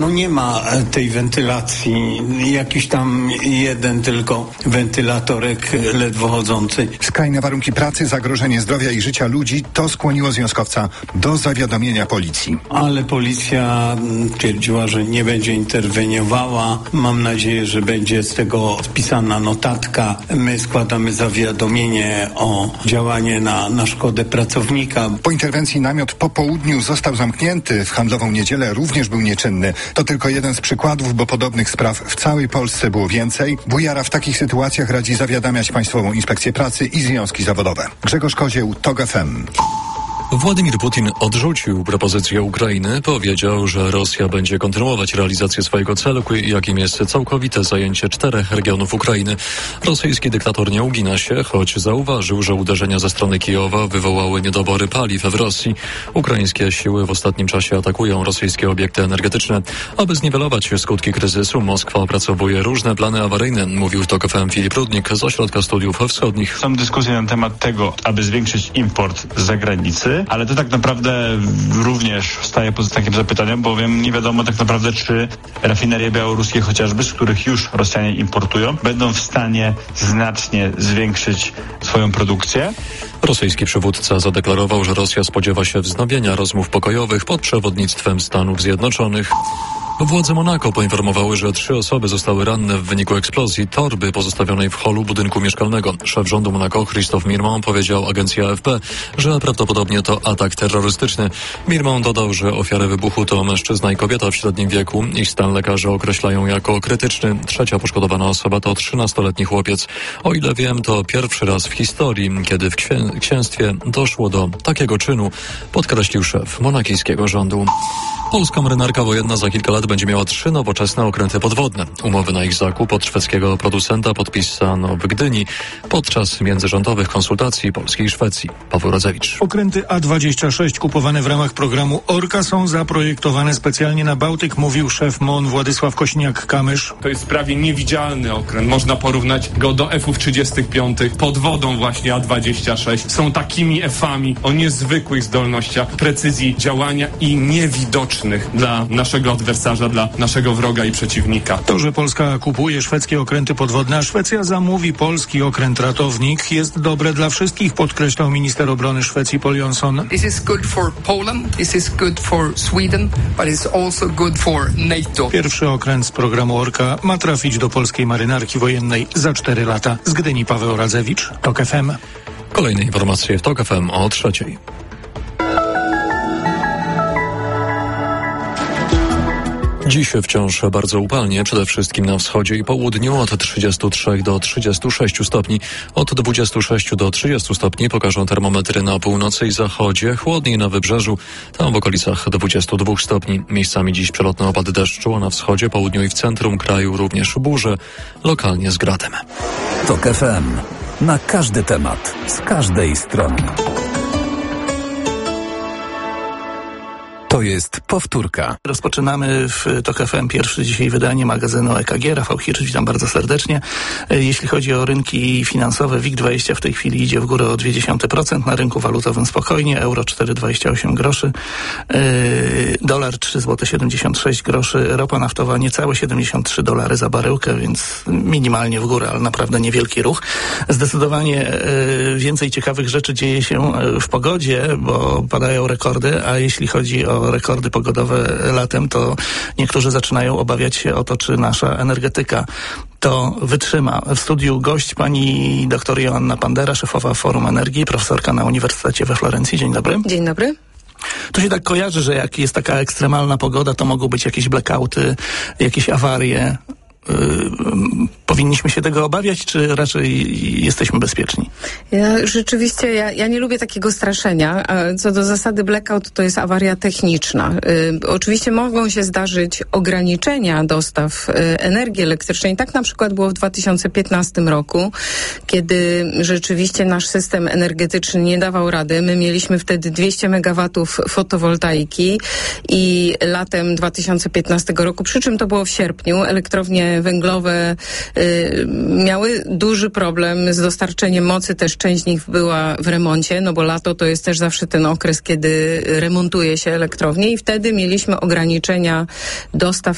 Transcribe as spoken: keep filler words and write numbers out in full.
No nie ma tej wentylacji, jakiś tam jeden tylko wentylatorek ledwo chodzący. Skrajne warunki pracy, zagrożenie zdrowia i życia ludzi, to skłoniło związkowca do zawiadomienia policji. Ale policja twierdziła, że nie będzie interweniowała. Mam nadzieję, że będzie z tego spisana notatka. My składamy zawiadomienie o działanie na, na szkodę pracownika. Po interwencji namiot po południu został zamknięty. W handlową niedzielę również był nieczynny. To tylko jeden z przykładów, bo podobnych spraw w całej Polsce było więcej. Bujara w takich sytuacjach radzi zawiadamiać Państwową Inspekcję Pracy i związki zawodowe. Grzegorz Kozieł, TOG F M. Władimir Putin odrzucił propozycję Ukrainy. Powiedział, że Rosja będzie kontynuować realizację swojego celu, jakim jest całkowite zajęcie czterech regionów Ukrainy. Rosyjski dyktator nie ugina się, choć zauważył, że uderzenia ze strony Kijowa wywołały niedobory paliw w Rosji. Ukraińskie siły w ostatnim czasie atakują rosyjskie obiekty energetyczne. Aby zniwelować skutki kryzysu, Moskwa opracowuje różne plany awaryjne, mówił w TOG F M Filip Rudnik z Ośrodka Studiów Wschodnich. Są dyskusje na temat tego, aby zwiększyć import z zagranicy, ale to tak naprawdę również staje pod takim zapytaniem, bowiem nie wiadomo tak naprawdę, czy rafinerie białoruskie chociażby, z których już Rosjanie importują, będą w stanie znacznie zwiększyć swoją produkcję. Rosyjski przywódca zadeklarował, że Rosja spodziewa się wznowienia rozmów pokojowych pod przewodnictwem Stanów Zjednoczonych. Władze Monako poinformowały, że trzy osoby zostały ranne w wyniku eksplozji torby pozostawionej w holu budynku mieszkalnego. Szef rządu Monako, Christophe Mirmont, powiedział agencji A F P, że prawdopodobnie to atak terrorystyczny. Mirmont dodał, że ofiary wybuchu to mężczyzna i kobieta w średnim wieku. Ich stan lekarze określają jako krytyczny. Trzecia poszkodowana osoba to trzynastoletni chłopiec. O ile wiem, to pierwszy raz w historii, kiedy w księ- księstwie doszło do takiego czynu, podkreślił szef monakijskiego rządu. Polska marynarka wojenna za kilka lat będzie miała trzy nowoczesne okręty podwodne. Umowy na ich zakup od szwedzkiego producenta podpisano w Gdyni podczas międzyrządowych konsultacji Polski i Szwecji. Paweł Rodzewicz. Okręty A dwadzieścia sześć kupowane w ramach programu Orka są zaprojektowane specjalnie na Bałtyk, mówił szef M O N Władysław Kośniak-Kamysz. To jest prawie niewidzialny okręt. Można porównać go do F-ów trzydzieści pięć. Pod wodą właśnie A dwadzieścia sześć. Są takimi F-ami o niezwykłych zdolnościach, precyzji działania i niewidoczości dla naszego adwersarza, dla naszego wroga i przeciwnika. To, że Polska kupuje szwedzkie okręty podwodne, a Szwecja zamówi polski okręt ratownik, jest dobre dla wszystkich, podkreślał minister obrony Szwecji Paul Jonsson. This is good for Poland, this is good for Sweden, but it's also good for NATO. Pierwszy okręt z programu Orka ma trafić do polskiej marynarki wojennej za cztery lata. Z Gdyni Paweł Radzewicz, TOG F M. Kolejne informacje w TOG F M o trzeciej. Dziś wciąż bardzo upalnie, przede wszystkim na wschodzie i południu od trzydziestu trzech do trzydziestu sześciu stopni. Od dwudziestu sześciu do trzydziestu stopni pokażą termometry na północy i zachodzie, chłodniej na wybrzeżu, tam w okolicach dwudziestu dwóch stopni. Miejscami dziś przelotne opady deszczu, a na wschodzie, południu i w centrum kraju również burze, lokalnie z gradem. TOG F M. Na każdy temat, z każdej strony. To jest powtórka. Rozpoczynamy w TOG F M pierwsze dzisiaj wydanie magazynu E K G. Rafał Hirsch, witam bardzo serdecznie. Jeśli chodzi o rynki finansowe, WIG dwadzieścia w tej chwili idzie w górę o zero przecinek dwa procent, na rynku walutowym spokojnie, euro cztery przecinek dwadzieścia osiem groszy, yy, dolar trzy złote siedemdziesiąt sześć groszy, ropa naftowa niecałe siedemdziesiąt trzy dolary za baryłkę, więc minimalnie w górę, ale naprawdę niewielki ruch. Zdecydowanie yy, więcej ciekawych rzeczy dzieje się w pogodzie, bo padają rekordy, a jeśli chodzi o rekordy pogodowe latem, to niektórzy zaczynają obawiać się o to, czy nasza energetyka to wytrzyma. W studiu gość pani dr Joanna Pandera, szefowa Forum Energii, profesorka na Uniwersytecie we Florencji. Dzień dobry. Dzień dobry. To się tak kojarzy, że jak jest taka ekstremalna pogoda, to mogą być jakieś blackouty, jakieś awarie. Yy, powinniśmy się tego obawiać, czy raczej jesteśmy bezpieczni? Ja, rzeczywiście, ja, ja nie lubię takiego straszenia. A co do zasady blackout, to jest awaria techniczna. Yy, oczywiście mogą się zdarzyć ograniczenia dostaw yy, energii elektrycznej. Tak na przykład było w dwa tysiące piętnastym roku, kiedy rzeczywiście nasz system energetyczny nie dawał rady. My mieliśmy wtedy dwieście megawatów fotowoltaiki i latem dwa tysiące piętnastego roku, przy czym to było w sierpniu, elektrownie węglowe y, miały duży problem z dostarczeniem mocy, też część z nich była w remoncie, no bo lato to jest też zawsze ten okres, kiedy remontuje się elektrownie i wtedy mieliśmy ograniczenia dostaw